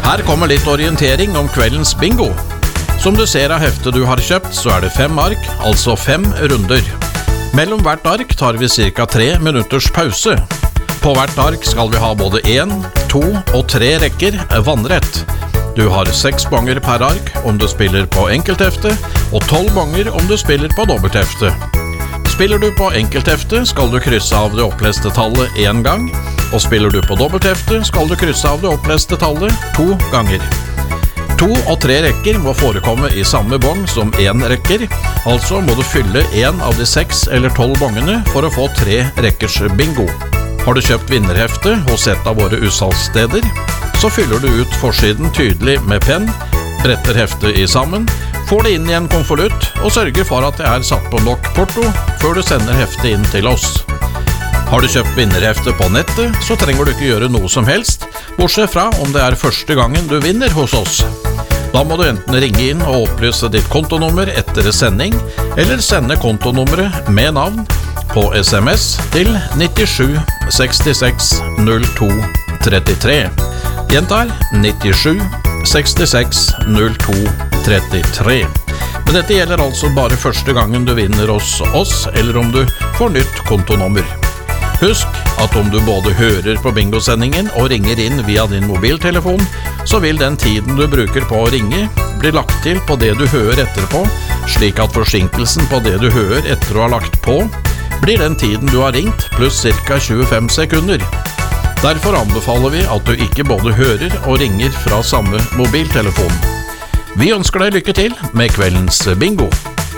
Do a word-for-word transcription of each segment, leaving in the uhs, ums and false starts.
Her kommer litt orientering om kveldens bingo. Som du ser av heftet du har kjøpt, så er det fem ark, altså fem runder. Mellom hvert ark tar vi cirka tre minutters pause. På hvert ark skal vi ha både en, to og tre rekker vannrett. Du har seks bonger per ark om du spiller på enkelthefte, og tolv bonger om du spiller på dobbelthefte. Spiller du på enkelthefte, skal du krysse av det oppleste tallet en gang, og spiller du på dobbelthefte, skal du krysse av det oppleste tallet to ganger. To og tre rekker må forekomme i samme bong som en rekker, altså må du fylle en av de seks eller tolv bongene for å få tre rekkers bingo. Har du kjøpt vinnerhefte hos et av våre utsalgssteder, så fyller du ut forsiden tydelig med penn, bretter heftet i sammen, får det inn i en konvolutt og sørger for at det er satt på nok porto før du sender heftet inn til oss. Har du kjøpt vinnerhefte på nettet, så trenger du ikke gjøre noe som helst, bortsett fra om det er første gangen du vinner hos oss. Da må du enten ringe inn og opplyse ditt kontonummer etter sending, eller sende kontonummeret med navn på sms til nittisju sekstiseks null to trettitre. Gjentar nittisju sekstiseks null to trettitre. Men dette gjelder altså bare første gangen du vinner hos oss, eller om du får nytt kontonummer. Husk at om du både hører på bingosendingen og ringer inn via din mobiltelefon, så vil den tiden du bruker på å ringe bli lagt til på det du hører etterpå, slik at forsinkelsen på det du hører etter å ha lagt på, blir den tiden du har ringt pluss cirka tjuefem sekunder. Derfor anbefaler vi at du ikke både hører og ringer fra samme mobiltelefon. Vi ønsker deg lykke til med kveldens bingo.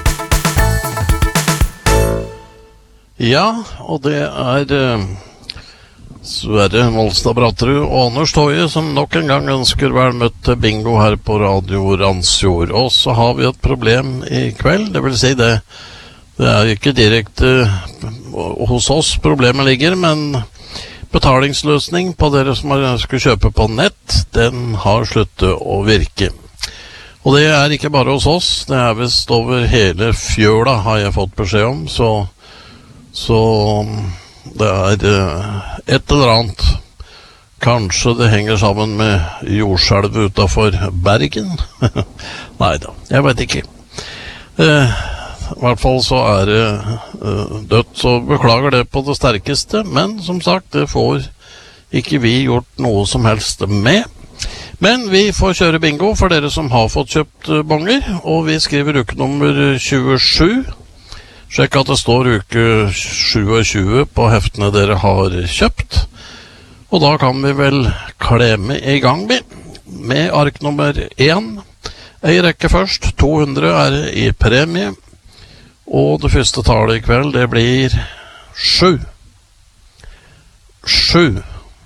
Ja, og det er uh, Sverre Molstad Bratterud og Anders Toje som nok en gang ønsker vel møtt til bingo her på Radio Randsfjord. Og så har vi et problem i kveld, det vil si det, det er ikke direkte hos oss problemet ligger, men betalingsløsning på dere som skal kjøpe på nett, den har sluttet å virke. Og det er ikke bare hos oss, det er vist over hele fjøla har jeg fått beskjed om, så Så det er et eller annet. Kanskje det henger sammen med jordskjelv utenfor Bergen? Neida, jeg vet ikke. Eh, I hvert fall så er det eh, dødt, så beklager det på det sterkeste, men som sagt, det får ikke vi gjort noe som helst med. Men vi får kjøre bingo for dere som har fått kjøpt bonger, og vi skriver uke nummer tjuesju. Sjekk at det står uke tjuesju på heftene dere har kjøpt. Og da kan vi vel klemme i gang med ark nummer én. Ei rekke først, to hundre er i premie. Og det første tallet i kveld, det blir sju. Sju.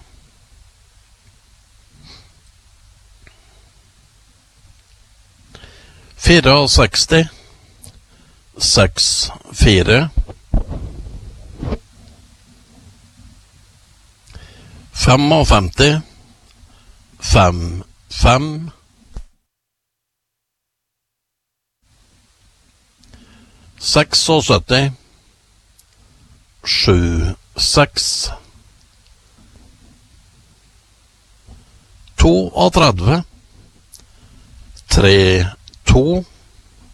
seksti. Seks, fire. femtifem. Fem, fem. syttiseks. Sju, seks. trettito. Tre, to.